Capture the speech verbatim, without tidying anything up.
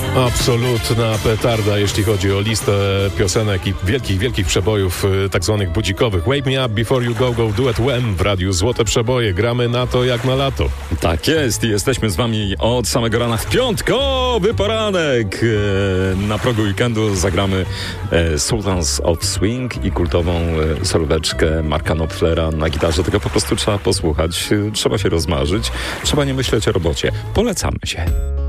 Absolutna petarda, jeśli chodzi o listę piosenek i wielkich, wielkich przebojów tak zwanych budzikowych. Wake Me Up Before You Go Go, duet Wham w radiu Złote Przeboje. Gramy na to jak na lato. Tak jest i jesteśmy z wami od samego rana w piątkowy poranek. Na progu weekendu zagramy Sultans of Swing i kultową solóweczkę Marka Knopflera na gitarze. Tego po prostu trzeba posłuchać, trzeba się rozmarzyć, trzeba nie myśleć o robocie. Polecamy się.